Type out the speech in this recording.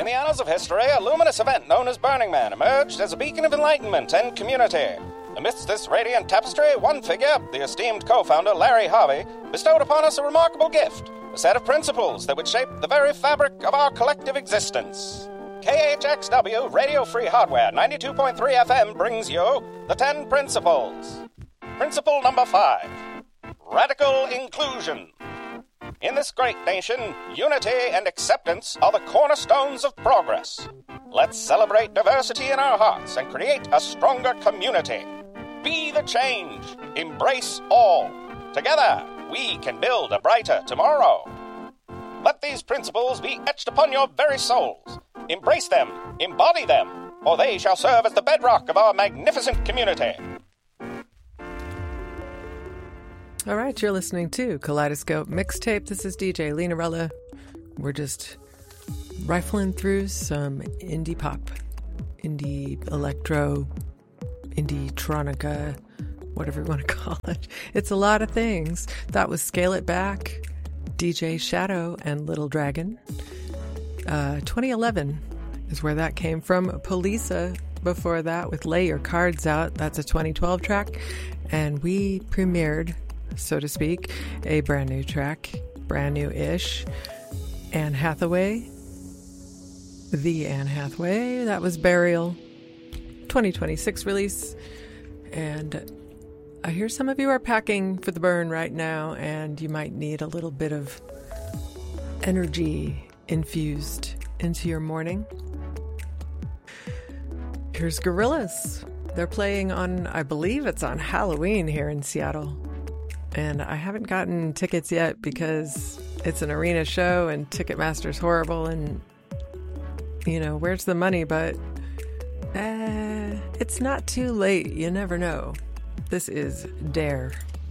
In the annals of history, a luminous event known as Burning Man emerged as a beacon of enlightenment and community. Amidst this radiant tapestry, one figure, the esteemed co-founder Larry Harvey, bestowed upon us a remarkable gift, a set of principles that would shape the very fabric of our collective existence. KHXW Radio Free Hardware 92.3 FM brings you the 10 Principles. Principle number 5, Radical Inclusion. In this great nation, unity and acceptance are the cornerstones of progress. Let's celebrate diversity in our hearts and create a stronger community. Be the change. Embrace all. Together, we can build a brighter tomorrow. Let these principles be etched upon your very souls. Embrace them, embody them, or they shall serve as the bedrock of our magnificent community. All right, you're listening to Kaleidoscope Mixtape. This is DJ Linarella. We're just rifling through some indie pop, indie electro, indie tronica, whatever you want to call it. It's a lot of things. That was Scale It Back, DJ Shadow and Little Dragon. 2011 is where that came from. Polisa before that with Lay Your Cards Out. That's a 2012 track. And we premiered, so to speak, a brand new track, brand new-ish. Anne Hathaway, the Anne Hathaway, that was Burial, 2026 release. And I hear some of you are packing for the burn right now, and you might need a little bit of energy infused into your morning. Here's Gorillaz. They're playing on, I believe it's on Halloween here in Seattle. And I haven't gotten tickets yet because it's an arena show and Ticketmaster's horrible and, you know, where's the money? But it's not too late. You never know. This is Dare.